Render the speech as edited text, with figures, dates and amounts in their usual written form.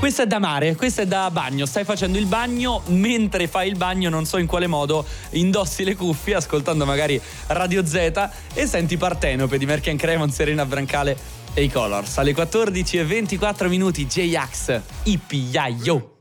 Questa è da mare, questa è da bagno. Stai facendo il bagno, mentre fai il bagno, non so in quale modo, indossi le cuffie ascoltando magari Radio Z e senti Partenope di Merck & Cremon, Serena Brancale e i Colors. Alle 14:24 J-Ax, Ippia, yo!